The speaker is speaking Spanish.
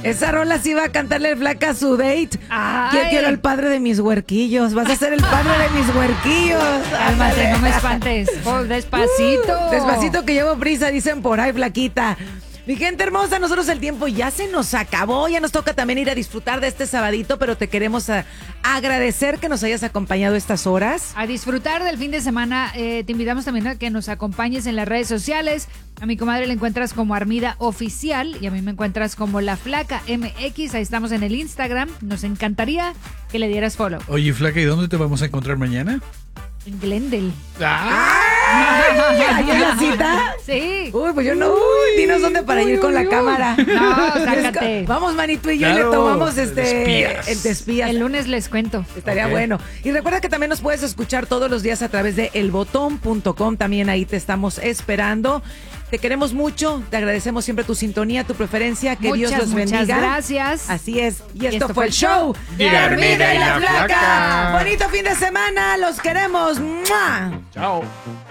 Esa rola sí va a cantarle Flaca a su date. Ay. Yo quiero el padre de mis huerquillos. Vas a ser el padre de mis huerquillos. Cálmate, no me espantes. Oh, despacito. Despacito que llevo prisa, dicen por ahí, Flaquita. Mi gente hermosa, nosotros el tiempo ya se nos acabó, ya nos toca también ir a disfrutar de este sabadito, pero te queremos agradecer que nos hayas acompañado estas horas. A disfrutar del fin de semana, te invitamos también a que nos acompañes en las redes sociales. A mi comadre la encuentras como Armida Oficial y a mí me encuentras como La Flaca MX. Ahí estamos en el Instagram. Nos encantaría que le dieras follow. Oye, Flaca, ¿y dónde te vamos a encontrar mañana? En Glendale. ¿Hay una cita? Sí. Uy, pues yo no. Uy, dinos dónde para ir con la cámara. No, sácate. Vamos, Manito y yo, y Claro, le tomamos el de espías. el de espías. El lunes les cuento. Estaría Ok. bueno. Y recuerda que también nos puedes escuchar todos los días a través de elbotón.com. También ahí te estamos esperando. Te queremos mucho. Te agradecemos siempre tu sintonía, tu preferencia. Que Dios los bendiga. Muchas gracias. Así es. Y esto fue el show de Armida y la Flaca. Bonito fin de semana. Los queremos. ¡Mua! Chao.